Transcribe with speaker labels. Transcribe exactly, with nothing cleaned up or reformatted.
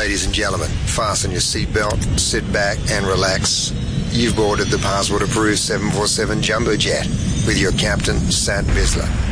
Speaker 1: Ladies and gentlemen, fasten your seatbelt, sit back and relax. You've boarded the passport-approved seven forty-seven Jumbo Jet with your captain, Sat Bisler.